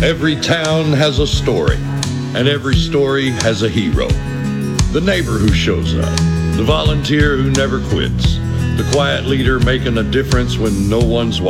Every town has a story, and every story has a hero. The neighbor who shows up, the volunteer who never quits, the quiet leader making a difference when no one's watching.